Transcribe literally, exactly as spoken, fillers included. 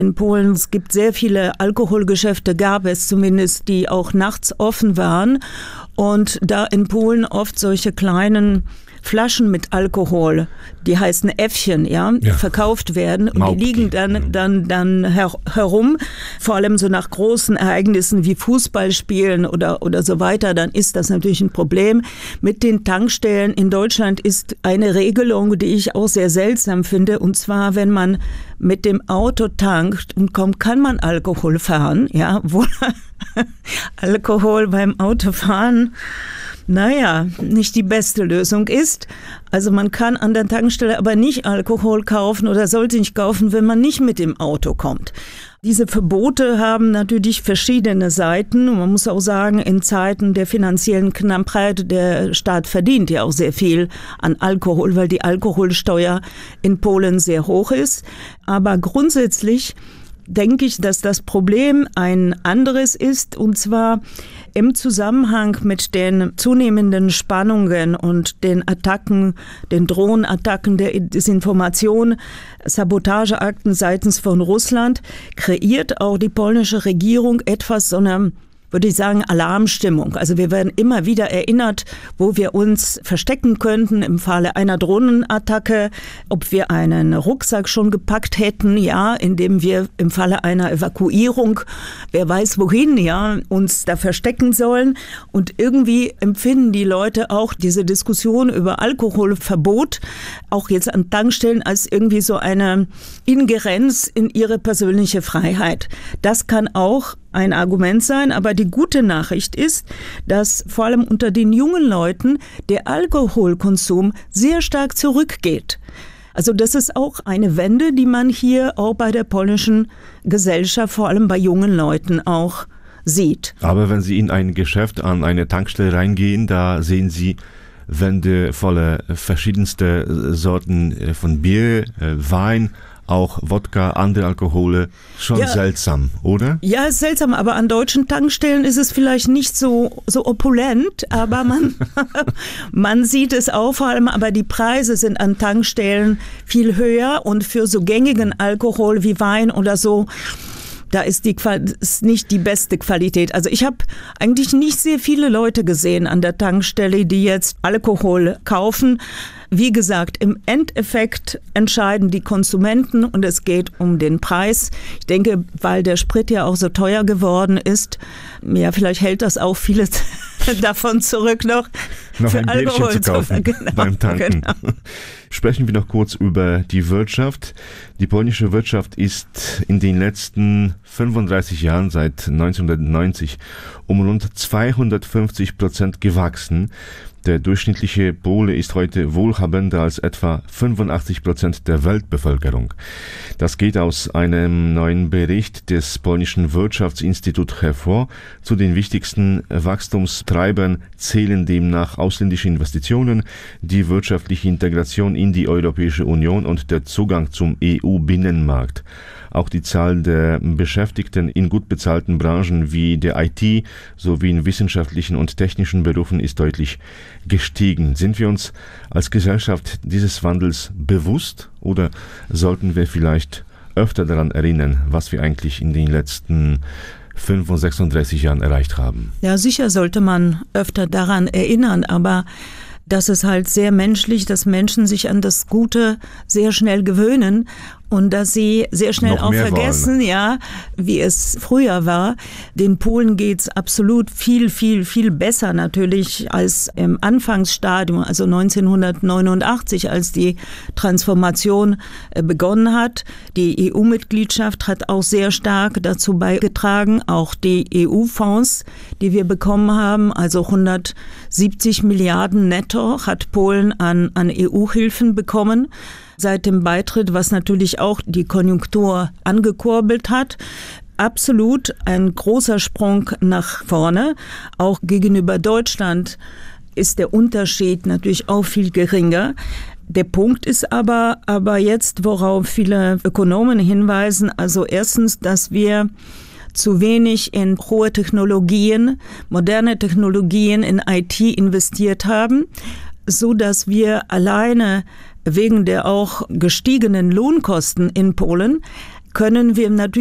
in Polen. Es gibt sehr viele Alkoholgeschäfte, gab es zumindest, die auch nachts offen waren. Und da in Polen oft solche kleinen Flaschen mit Alkohol, die heißen Äffchen, ja, ja. verkauft werden und Maupki. Die liegen dann, dann, dann her- herum, vor allem so nach großen Ereignissen wie Fußballspielen oder, oder so weiter, dann ist das natürlich ein Problem. Mit den Tankstellen in Deutschland ist eine Regelung, die ich auch sehr seltsam finde, und zwar, wenn man mit dem Auto tankt und kommt, kann man Alkohol fahren, ja, wo Alkohol beim Autofahren naja, nicht die beste Lösung ist. Also man kann an der Tankstelle aber nicht Alkohol kaufen oder sollte nicht kaufen, wenn man nicht mit dem Auto kommt. Diese Verbote haben natürlich verschiedene Seiten. Und man muss auch sagen, in Zeiten der finanziellen Knappheit, der Staat verdient ja auch sehr viel an Alkohol, weil die Alkoholsteuer in Polen sehr hoch ist. Aber grundsätzlich denke ich, dass das Problem ein anderes ist, und zwar im Zusammenhang mit den zunehmenden Spannungen und den Attacken, den Drohnenattacken der Desinformation, Sabotageakten seitens von Russland, kreiert auch die polnische Regierung etwas, so eine, würde ich sagen, Alarmstimmung. Also wir werden immer wieder erinnert, wo wir uns verstecken könnten im Falle einer Drohnenattacke, ob wir einen Rucksack schon gepackt hätten, ja, indem wir im Falle einer Evakuierung, wer weiß wohin, ja, uns da verstecken sollen. Und irgendwie empfinden die Leute auch diese Diskussion über Alkoholverbot, auch jetzt an Tankstellen, als irgendwie so eine Ingerenz in ihre persönliche Freiheit. Das kann auch ein Argument sein, aber die gute Nachricht ist, dass vor allem unter den jungen Leuten der Alkoholkonsum sehr stark zurückgeht. Also das ist auch eine Wende, die man hier auch bei der polnischen Gesellschaft, vor allem bei jungen Leuten auch sieht. Aber wenn Sie in ein Geschäft an eine Tankstelle reingehen, da sehen Sie Wände voller verschiedenste Sorten von Bier, Wein, auch Wodka, andere Alkohole, schon ja, seltsam, oder? Ja, ist seltsam, aber an deutschen Tankstellen ist es vielleicht nicht so, so opulent, aber man, man sieht es auch vor allem, aber die Preise sind an Tankstellen viel höher, und für so gängigen Alkohol wie Wein oder so, da ist die ist nicht die beste Qualität. Also ich habe eigentlich nicht sehr viele Leute gesehen an der Tankstelle, die jetzt Alkohol kaufen. Wie gesagt, im Endeffekt entscheiden die Konsumenten, und es geht um den Preis. Ich denke, weil der Sprit ja auch so teuer geworden ist, ja, vielleicht hält das auch vieles davon zurück, noch, noch für ein Alkohol Bierchen zu kaufen genau, beim Tanken. Genau. Sprechen wir noch kurz über die Wirtschaft. Die polnische Wirtschaft ist in den letzten fünfunddreißig Jahren, seit neunzehnhundertneunzig, um rund zweihundertfünfzig Prozent gewachsen. Der durchschnittliche Pole ist heute wohlhabender als etwa fünfundachtzig Prozent der Weltbevölkerung. Das geht aus einem neuen Bericht des polnischen Wirtschaftsinstituts hervor. Zu den wichtigsten Wachstumstreibern zählen demnach ausländische Investitionen, die wirtschaftliche Integration in die Europäische Union und der Zugang zum E U-Binnenmarkt. Auch die Zahl der Beschäftigten in gut bezahlten Branchen wie der I T sowie in wissenschaftlichen und technischen Berufen ist deutlich gestiegen. Sind wir uns als Gesellschaft dieses Wandels bewusst, oder sollten wir vielleicht öfter daran erinnern, was wir eigentlich in den letzten fünfundsechsunddreißig Jahren erreicht haben? Ja, sicher sollte man öfter daran erinnern, aber das ist halt sehr menschlich, dass Menschen sich an das Gute sehr schnell gewöhnen und dass sie sehr schnell auch vergessen, wollen. ja, wie es früher war. Den Polen geht's absolut viel, viel, viel besser natürlich als im Anfangsstadium, also neunzehnhundertneunundachtzig, als die Transformation begonnen hat. Die E U-Mitgliedschaft hat auch sehr stark dazu beigetragen, auch die E U-Fonds, die wir bekommen haben, also hundertsiebzig Milliarden netto hat Polen an, an E U-Hilfen bekommen seit dem Beitritt, was natürlich auch die Konjunktur angekurbelt hat. Absolut ein großer Sprung nach vorne. Auch gegenüber Deutschland ist der Unterschied natürlich auch viel geringer. Der Punkt ist aber, aber jetzt, worauf viele Ökonomen hinweisen, also erstens, dass wir zu wenig in hohe Technologien, moderne Technologien in I T investiert haben, so dass wir alleine wegen der auch gestiegenen Lohnkosten in Polen können wir natürlich